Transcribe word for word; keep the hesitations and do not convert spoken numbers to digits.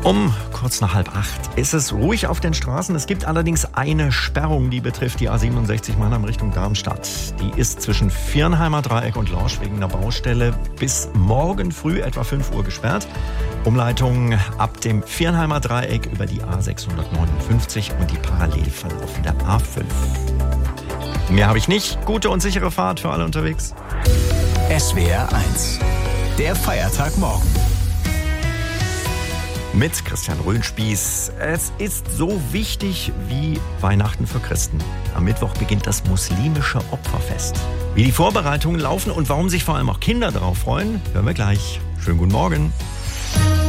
Um kurz nach halb acht ist es ruhig auf den Straßen. Es gibt allerdings eine Sperrung, die betrifft die A siebenundsechzig Mannheim Richtung Darmstadt. Die ist zwischen Viernheimer Dreieck und Lorsch wegen der Baustelle bis morgen früh etwa fünf Uhr gesperrt. Umleitung ab dem Viernheimer Dreieck über die A sechshundertneunundfünfzig und die parallel verlaufende A fünf. Mehr habe ich nicht. Gute und sichere Fahrt für alle unterwegs. S W R eins. Der Feiertagmorgen. Mit Christian Röhnspieß. Es ist so wichtig wie Weihnachten für Christen. Am Mittwoch beginnt das muslimische Opferfest. Wie die Vorbereitungen laufen und warum sich vor allem auch Kinder darauf freuen, hören wir gleich. Schönen guten Morgen.